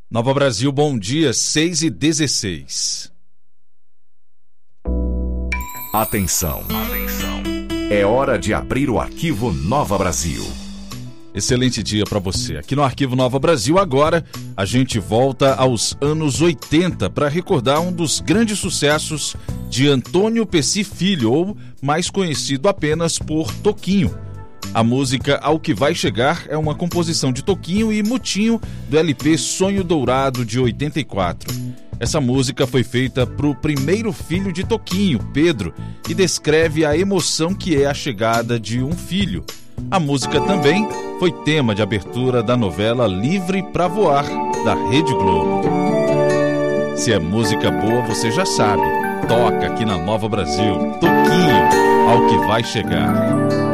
Nova Brasil, bom dia, 6h16. Atenção. É hora de abrir o arquivo Nova Brasil. Excelente dia para você. Aqui no Arquivo Nova Brasil, agora, a gente volta aos anos 80 para recordar um dos grandes sucessos de Antônio Pesci Filho, ou mais conhecido apenas por Toquinho. A música Ao Que Vai Chegar é uma composição de Toquinho e Mutinho do LP Sonho Dourado de 84. Essa música foi feita para o primeiro filho de Toquinho, Pedro, e descreve a emoção que é a chegada de um filho. A música também foi tema de abertura da novela Livre pra Voar, da Rede Globo. Se é música boa, você já sabe. Toca aqui na Nova Brasil. Toquinho, Ao Que Vai Chegar.